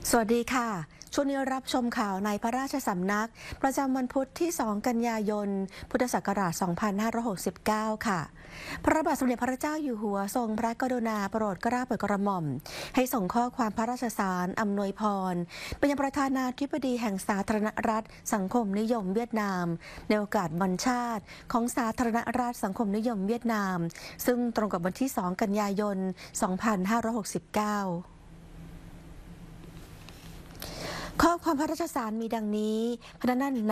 สวัสดีค่ะช่วงนี้รับชมข่าวในพระราชสำนักประจำวันพุธที่ 2 กันยายน พุทธศักราช 2569 ค่ะ พระบาทสมเด็จพระเจ้าอยู่หัวทรงพระกรุณาโปรดเกล้าโปรดกระหม่อมให้ส่งข้อความพระราชสารอำนวยพรไปยังประธานาธิบดีแห่งสาธารณรัฐสังคมนิยมเวียดนามในโอกาสวันชาติของสาธารณรัฐสังคมนิยมเวียดนามซึ่งตรงกับวันที่ 2 กันยายน 2569ข้อความพระราชสารมีดังนี้พระนั่น